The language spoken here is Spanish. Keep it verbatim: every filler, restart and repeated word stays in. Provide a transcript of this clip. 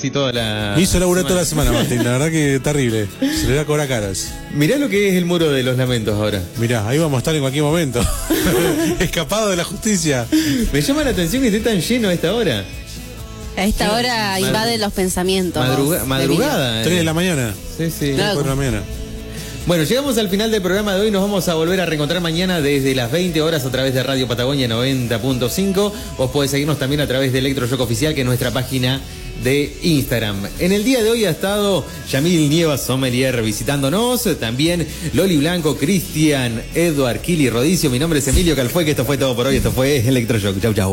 casi toda la... Me hizo laburar toda la semana, Martín, la verdad que terrible. Se le da cobrar caras. Mirá lo que es el muro de los lamentos ahora. Mirá, ahí vamos a estar en cualquier momento. Escapado de la justicia. Me llama la atención que esté tan lleno a esta hora. A esta hora Madru- invaden los pensamientos. Madruga- madrugada. tres de la mañana. Sí, sí. Claro. cuatro de la mañana. Bueno, llegamos al final del programa de hoy. Nos vamos a volver a reencontrar mañana desde las veinte horas a través de Radio Patagonia noventa punto cinco. Vos podés seguirnos también a través de Electroshock Oficial, que es nuestra página de Instagram. En el día de hoy ha estado Yamil Nievas Sommelier visitándonos, también Loli Blanco, Cristian, Edward, Kili Rodicio. Mi nombre es Emilio Calfue, que esto fue todo por hoy. Esto fue Electroshock. Chau, chau.